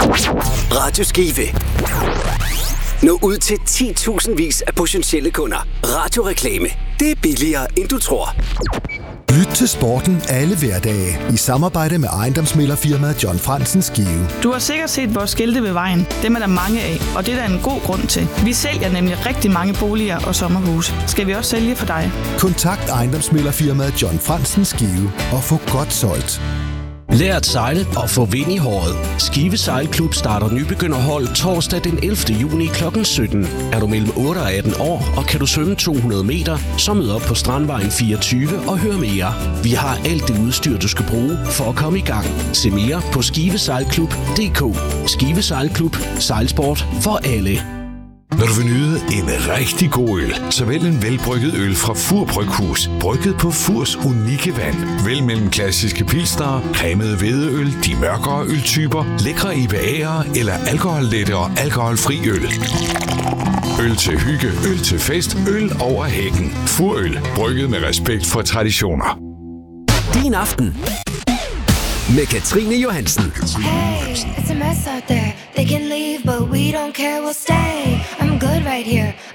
Radio Skive. Nå ud til 10.000 af potentielle kunder. Radioreklame. Det er billigere, end du tror. Lyt til sporten alle hverdage i samarbejde med ejendomsmæglerfirmaet John Fransen Skive. Du har sikkert set vores skilte ved vejen. Dem er der mange af, og det er der en god grund til. Vi sælger nemlig rigtig mange boliger og sommerhuse. Skal vi også sælge for dig? Kontakt ejendomsmæglerfirmaet John Fransen Skive og få godt solgt. Lær at sejle og få vind i håret. Skive Sejlklub starter nybegynderhold torsdag den 11. juni kl. 17. Er du mellem 8 og 18 år, og kan du svømme 200 meter, så mød op på Strandvejen 24 og hør mere. Vi har alt det udstyr, du skal bruge for at komme i gang. Se mere på skivesejlklub.dk. Skive Sejlklub. Sejlsport for alle. Når du vil nyde en rigtig god øl, så vælg en velbrygget øl fra Fur Bryghus, brygget på Furs unikke vand. Vælg mellem klassiske pilsnere, cremede hvedeøl, de mørkere øltyper, lækre IPA'er eller alkohollette og alkoholfri øl. Øl til hygge, øl til fest, øl over hækken. Furøl, brygget med respekt for traditioner. Din aften med Katrine Johansen. Hey, it's a mess out there. They can leave, but we don't care, we'll stay. I'm good right here.